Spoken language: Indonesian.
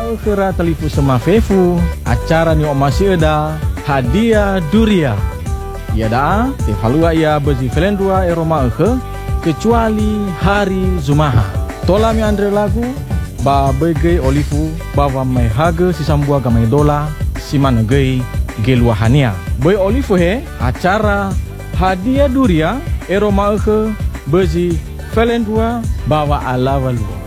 Maukera telifu sama fefu acara ni masih ada hadiah durian. Ya dah, tefalua ia bezi felendua eroma kecuali hari Zumaha. Tola mi andre lagu ba begai olifu bawa mai haga si sambua gamai dola si mana gei geluahania. Boy olifu he acara hadiah durian eroma bezi felendua bawa ala walua.